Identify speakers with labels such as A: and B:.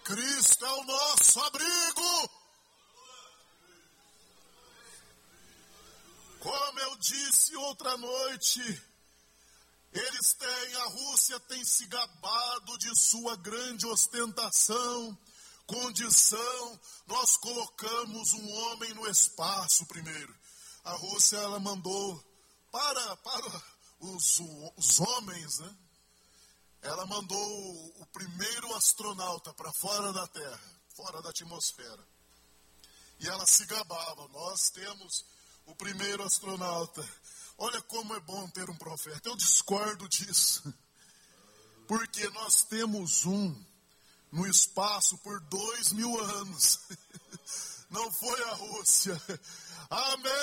A: Cristo é o nosso abrigo. Como eu disse outra noite, a Rússia tem se gabado de sua grande ostentação, condição. Nós colocamos um homem no espaço primeiro. A Rússia, ela mandou para os homens, né? Ela mandou o primeiro astronauta para fora da Terra, fora da atmosfera. E ela se gabava, nós temos o primeiro astronauta. Olha como é bom ter um profeta. Eu discordo disso. Porque nós temos um no espaço por 2000 anos. Não foi a Rússia. Amém!